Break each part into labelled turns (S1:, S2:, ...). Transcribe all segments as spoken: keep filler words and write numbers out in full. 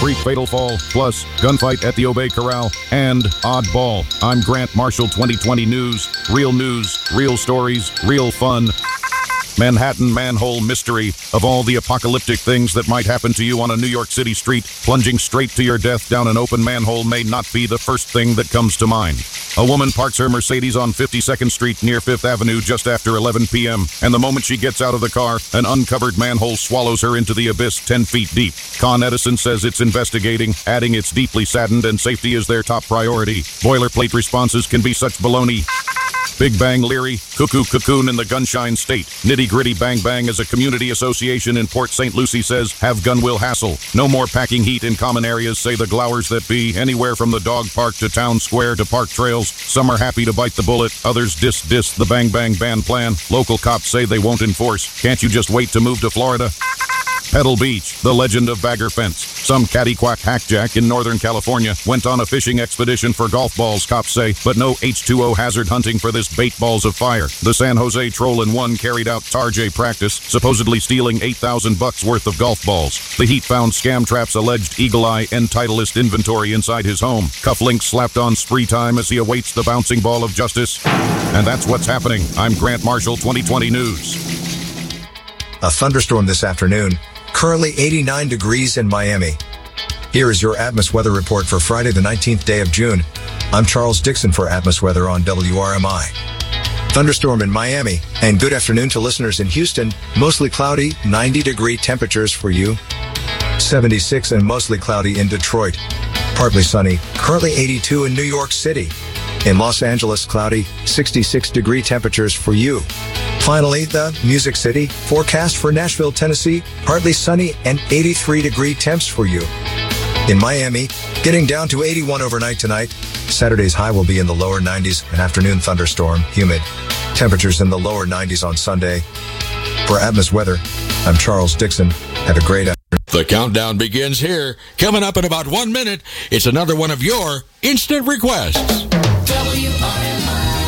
S1: Creek fatal fall, plus gunfight at the Obey Corral, and Oddball. I'm Grant Marshall, twenty twenty News. Real news, real stories, real fun. Manhattan manhole mystery. Of all the apocalyptic things that might happen to you on a New York City street, plunging straight to your death down an open manhole may not be the first thing that comes to mind. A woman parks her Mercedes on fifty-second Street near Fifth Avenue just after eleven p.m., and the moment she gets out of the car, an uncovered manhole swallows her into the abyss ten feet deep. Con Edison says it's investigating, adding it's deeply saddened and safety is their top priority. Boilerplate responses can be such baloney. Big Bang Leary, Cuckoo Cocoon in the Gunshine State. Nitty Gritty Bang Bang as a community association in Port Saint Lucie says, have gun will hassle. No more packing heat in common areas, say the glowers that be. Anywhere from the dog park to town square to park trails. Some are happy to bite the bullet, others diss diss the Bang Bang ban plan. Local cops say they won't enforce. Can't you just wait to move to Florida? Pebble Beach, the legend of Bagger Fence. Some catty-quack hackjack in Northern California went on a fishing expedition for golf balls, cops say, but no H two O hazard hunting for this bait balls of fire. The San Jose Troll in One carried out Tarjay practice, supposedly stealing eight thousand bucks worth of golf balls. The Heat found Scam Trap's alleged Eagle Eye and Titleist inventory inside his home. Cufflinks slapped on spree time as he awaits the bouncing ball of justice. And that's what's happening. I'm Grant Marshall, twenty twenty News.
S2: A thunderstorm this afternoon. Currently eighty-nine degrees in Miami. Here is your Atmos weather report for Friday, the nineteenth day of June. I'm Charles Dixon for Atmos Weather on W R M I. Thunderstorm in Miami, and good afternoon to listeners in Houston. Mostly cloudy, ninety degree temperatures for you. seventy-six and mostly cloudy in Detroit. Partly sunny, currently eighty-two in New York City. In Los Angeles, cloudy, sixty-six degree temperatures for you. Finally, the Music City, forecast for Nashville, Tennessee, partly sunny and eighty-three degree temps for you. In Miami, getting down to eighty-one overnight tonight. Saturday's high will be in the lower nineties, an afternoon thunderstorm, humid. Temperatures in the lower nineties on Sunday. For Atmos Weather, I'm Charles Dixon. Have a great afternoon.
S3: The countdown begins here. Coming up in about one minute, it's another one of your instant requests.
S4: W R M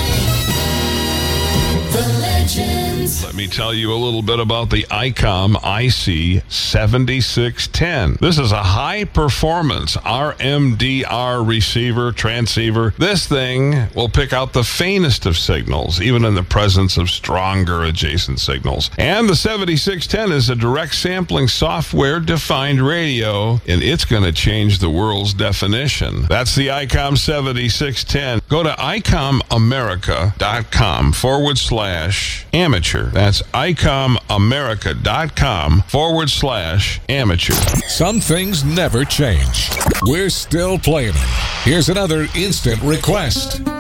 S4: I, the legends.
S5: Let me tell you a little bit about the ICOM I C seventy-six ten. This is a high-performance R M D R receiver, transceiver. This thing will pick out the faintest of signals, even in the presence of stronger adjacent signals. And the seventy-six ten is a direct sampling software-defined radio, and it's going to change the world's definition. That's the ICOM seventy-six ten. Go to icomamerica.com forward slash amateur. That's icomamerica.com forward slash amateur.
S6: Some things never change. We're still playing them. Here's another instant request.